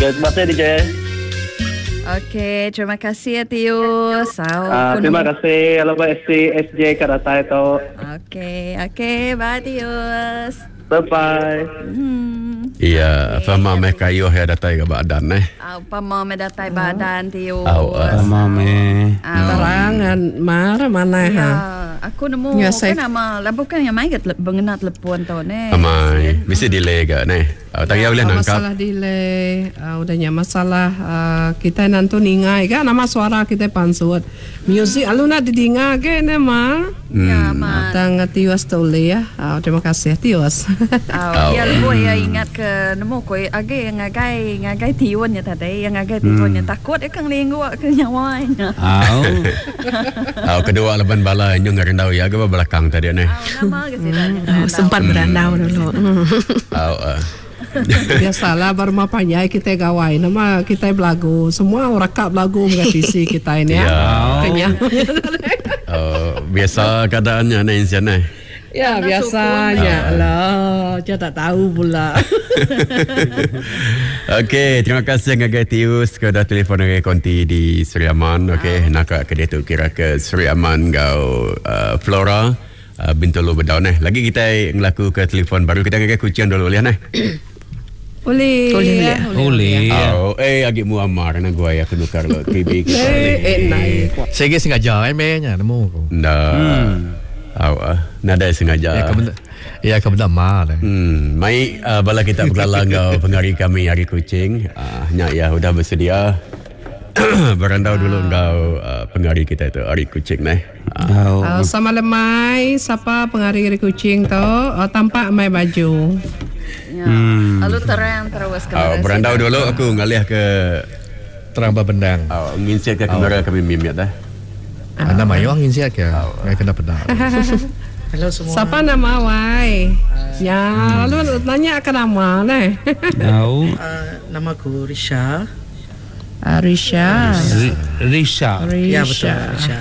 terima kasih DJ. Okey, terima kasih Tius. Terima kasih Alaba SJ Karatai tu. Okey, bye Tius. Bye. Iya, faham mereka yo ya datai ke badan Pama me datai badan Tius. Pama me. Barangan mana ha. Aku nemu kan nama bukan yang main bengenat lepuan tau ne. Amai, mesti delay ke tak boleh nangkap. Masalah delay, udahnya masalah kita nanti ningai kan nama suara kita pansut. Music aluna didinga ke ne ma. Ya ma. Tang Tius tole ya. Terima kasih Tius. Ya boy ya ingat ke nemu ko age ngagai tiwan ya tadi yang ngagai tiwan yang takut kang linggu ke nyawanya. Kedua leban bala nyo ngarendau ya ke belakang tadi Nama ke sini. Sempat berandau dulu. Biasalah baru mapanya kita gawai nama kita belagu semua rakap belagu mengatisi kita ini ya. Kenyang. Biasa keadaannya Indonesia Ya biasanya lah, saya tak tahu pula. Okey, terima kasih ngagai Tius ke dah telefon ngagai konti di Seri Aman. Okey, nak ke dia tu kira ke Seri Aman gau Flora Bintulu Bedau Lagi kita ngelaku ke telefon baru kita ngagai kucian dulu boleh Boleh. Agak muamar na gua ya kenukar lo TV kita. Saya sengaja mainnya nemu ko. Nada sengaja. Ya kebenar mal. Mai bala kita berlalang kau pengari kami hari kucing. Ya udah bersedia. Berandau dulu kau pengari kita itu hari kucing Sama lemai siapa pengari hari kucing tu tampak mai baju. Lalu terang terus ke berandau dulu aku ngalih ke terang bendang. Nginsiat ke kamera kami mimiat Nama yang nginsiat ke? Kena pedang. Halo semua. Siapa nama Wai? Ya, lalu nanya ke nama Tahu. Namaku Risha. Risha. Ya betul Risha.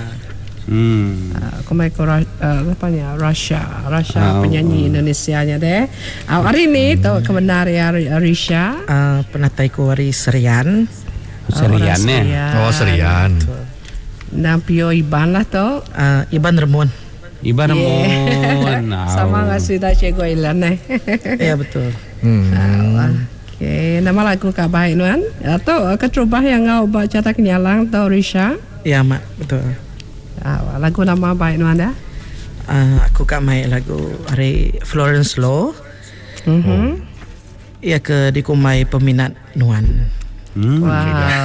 Rasha penyanyi Indonesianya deh. Hari ini tahu kebenar ya Risha. Penatai ku hari Serian. Serian Serian. Nampio Iban lah tu. Iban Remon. Sama nggak sih dah cego ilan Ya betul. Okay, nama lagu kak baik nuan. Atau ketrubah yang kau baca tak nyalang tau Risha? Ya mak betul. Lagu nama baik nuan dah? Aku kak main lagu hari Florence Law. Ya ke dikumai peminat nuan. Wah.